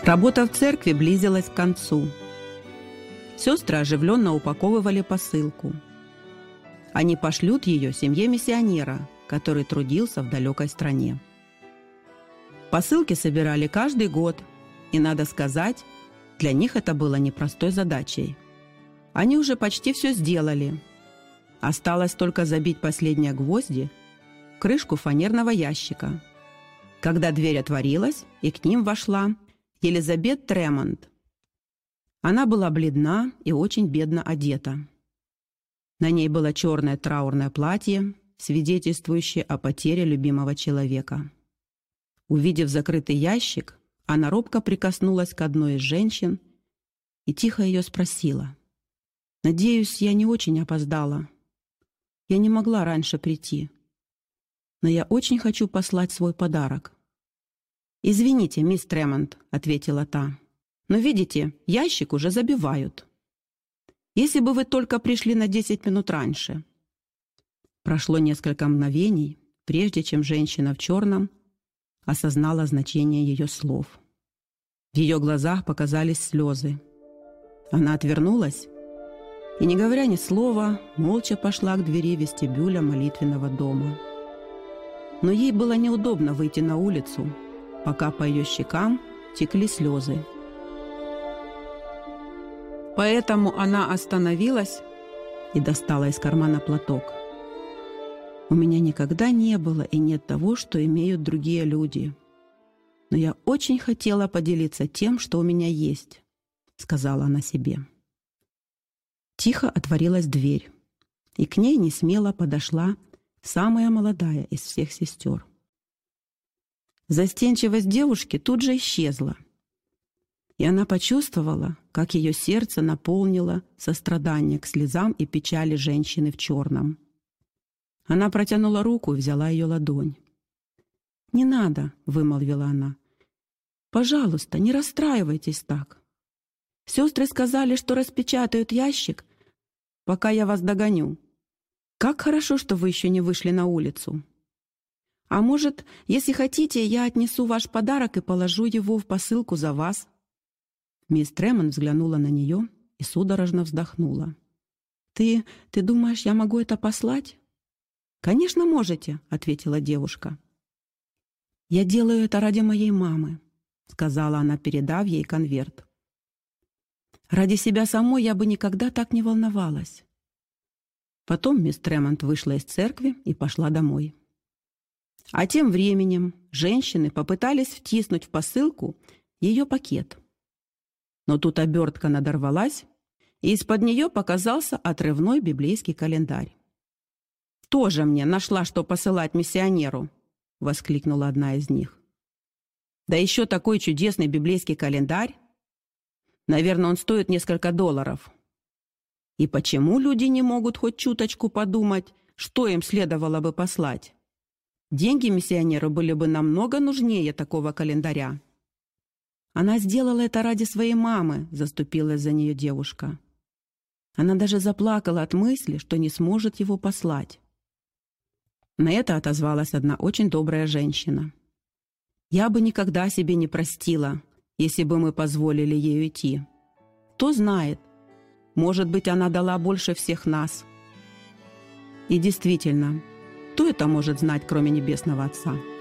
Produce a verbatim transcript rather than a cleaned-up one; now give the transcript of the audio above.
Работа в церкви близилась к концу. Сестры оживленно упаковывали посылку. Они пошлют ее семье миссионера, который трудился в далекой стране. Посылки собирали каждый год, и, надо сказать, для них это было непростой задачей. Они уже почти все сделали. Осталось только забить последние гвозди в крышку фанерного ящика, когда дверь отворилась, и к ним вошла Елизабет Тремонт. Она была бледна и очень бедно одета. На ней было черное траурное платье, свидетельствующее о потере любимого человека. Увидев закрытый ящик, она робко прикоснулась к одной из женщин и тихо ее спросила: «Надеюсь, я не очень опоздала. Я не могла раньше прийти, но я очень хочу послать свой подарок». «Извините, мисс Тремонт», — ответила та, «но, видите, ящик уже забивают. Если бы вы только пришли на десять минут раньше». Прошло несколько мгновений, прежде чем женщина в черном осознала значение ее слов. В ее глазах показались слезы. Она отвернулась и, не говоря ни слова, молча пошла к двери вестибюля молитвенного дома. Но ей было неудобно выйти на улицу, пока по ее щекам текли слезы. Поэтому она остановилась и достала из кармана платок. «У меня никогда не было и нет того, что имеют другие люди. Но я очень хотела поделиться тем, что у меня есть», — сказала она себе. Тихо отворилась дверь, и к ней несмело подошла самая молодая из всех сестер. Застенчивость девушки тут же исчезла, и она почувствовала, как ее сердце наполнило сострадание к слезам и печали женщины в черном. Она протянула руку и взяла ее ладонь. «Не надо», — вымолвила она. «Пожалуйста, не расстраивайтесь так. Сестры сказали, что распечатают ящик, пока я вас догоню. Как хорошо, что вы еще не вышли на улицу. А может, если хотите, я отнесу ваш подарок и положу его в посылку за вас?» Мисс Тремонт взглянула на нее и судорожно вздохнула. «Ты, ты думаешь, я могу это послать?» «Конечно, можете», — ответила девушка. «Я делаю это ради моей мамы», — сказала она, передав ей конверт. «Ради себя самой я бы никогда так не волновалась». Потом мисс Тремонт вышла из церкви и пошла домой. А тем временем женщины попытались втиснуть в посылку ее пакет. Но тут обертка надорвалась, и из-под нее показался отрывной библейский календарь. «Тоже мне нашла, что посылать миссионеру!» — воскликнула одна из них. «Да еще такой чудесный библейский календарь! Наверное, он стоит несколько долларов. И почему люди не могут хоть чуточку подумать, что им следовало бы послать? Деньги миссионеру были бы намного нужнее такого календаря». «Она сделала это ради своей мамы», — заступилась за нее девушка. Она даже заплакала от мысли, что не сможет его послать. На это отозвалась одна очень добрая женщина. «Я бы никогда себе не простила, если бы мы позволили ей уйти. Кто знает, может быть, она дала больше всех нас». И действительно, кто это может знать, кроме Небесного Отца?